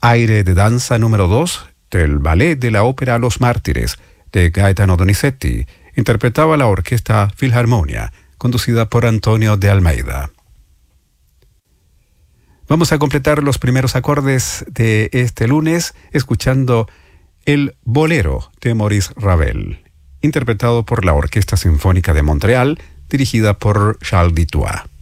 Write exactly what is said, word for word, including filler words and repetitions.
Aire de danza número dos del Ballet de la Ópera Los Mártires de Gaetano Donizetti. Interpretaba la Orquesta Filarmonia, conducida por Antonio de Almeida. Vamos a completar los primeros acordes de este lunes escuchando el Bolero de Maurice Ravel, interpretado por la Orquesta Sinfónica de Montreal, dirigida por Charles Dutoit.